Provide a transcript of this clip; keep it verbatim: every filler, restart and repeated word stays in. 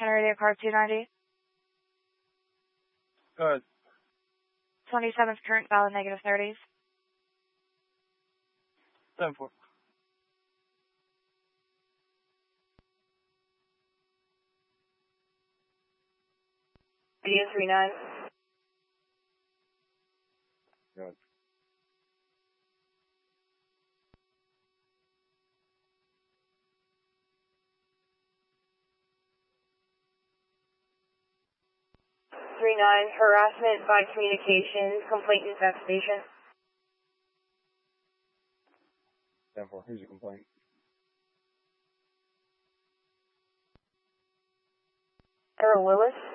Radio Car two ninety. Go ahead. twenty-seventh current, valid negative thirties. seven four. Radio three nine. Go ahead. three nine, harassment by communications, complaint investigation. seven four, here's your complaint. Earl Willis.